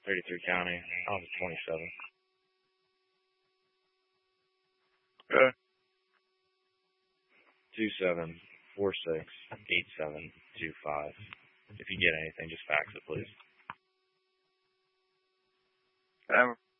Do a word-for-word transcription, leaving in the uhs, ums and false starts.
thirty-three County, Office twenty-seven. Okay. two seven four six eight seven two five. If you get anything, just fax it, please. Um,